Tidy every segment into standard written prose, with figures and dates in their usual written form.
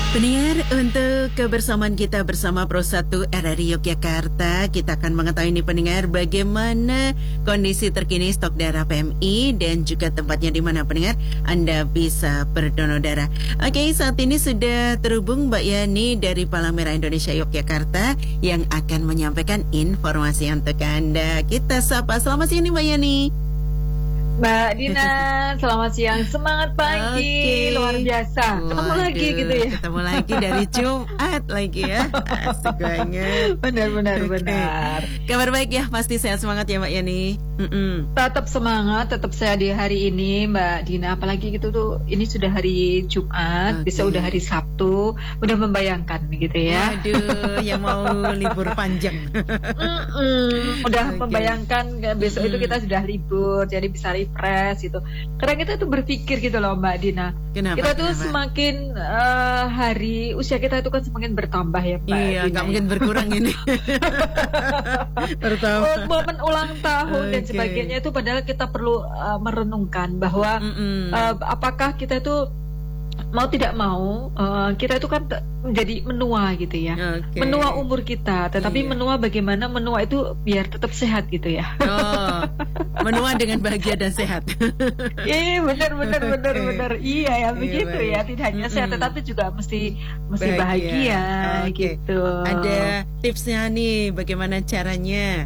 Pendengar, untuk kebersamaan kita bersama Pro 1 RRI Yogyakarta, kita akan mengetahui nih pendengar bagaimana kondisi terkini stok darah PMI dan juga tempatnya di mana pendengar Anda bisa berdonor darah. Oke, saat ini sudah terhubung Mbak Yani dari Palang Merah Indonesia Yogyakarta yang akan menyampaikan informasi untuk Anda. Kita sapa, selamat siang nih Mbak Yani. Mbak Dina, selamat siang, semangat pagi, luar biasa. Ketemu lagi gitu ya. Ketemu lagi dari Jumat lagi ya. Asik banget. Benar. Kabar baik ya, pasti sehat semangat ya Mbak Yani. Tetap semangat, tetap sehat di hari ini Mbak Dina. Apalagi gitu tuh, ini sudah hari Jumat, bisa udah hari Sabtu, udah membayangkan gitu ya. Waduh, yang mau libur panjang. Udah membayangkan besok itu kita sudah libur, jadi bisa refresh gitu. Karena kita tuh berpikir gitu loh Mbak Dina. Kita tuh semakin hari usia kita itu kan semakin bertambah ya Mbak Dina. Iya, nggak mungkin berkurang ini. Bertambah. Momen ulang tahun dan sebagainya itu padahal kita perlu merenungkan bahwa apakah kita itu mau tidak mau kita itu kan menjadi menua gitu ya, menua umur kita, tetapi menua bagaimana menua itu biar tetap sehat gitu ya. Menua dengan bahagia dan sehat. Iya benar. Iya ya begitu ya, tidak hanya sehat tetapi juga mesti bahagia gitu. Ada tipsnya nih, bagaimana caranya?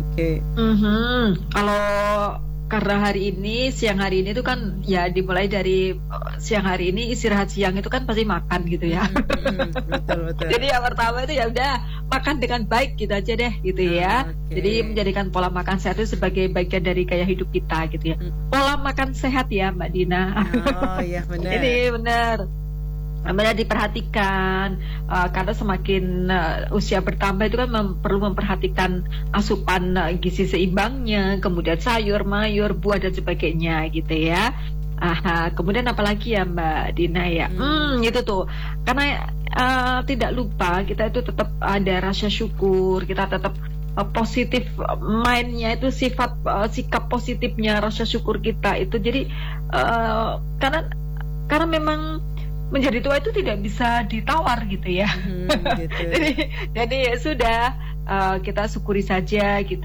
Kalau karena siang hari ini itu kan ya dimulai dari siang hari ini, istirahat siang itu kan pasti makan gitu ya. Betul. Jadi yang pertama itu ya udah makan dengan baik gitu aja deh gitu ya. Jadi menjadikan pola makan sehat itu sebagai bagian dari gaya hidup kita gitu ya. Pola makan sehat ya Mbak Dina. Oh iya benar. Ini benar diperhatikan karena semakin usia bertambah itu kan perlu memperhatikan asupan gizi seimbangnya, kemudian sayur, mayur, buah dan sebagainya gitu ya. Kemudian apalagi ya Mbak Dina ya, gitu tuh. Karena tidak lupa kita itu tetap ada rasa syukur, kita tetap positif mindnya itu sikap positifnya rasa syukur kita itu. Jadi karena memang menjadi tua itu tidak bisa ditawar gitu ya. Gitu. jadi ya sudah kita syukuri saja gitu.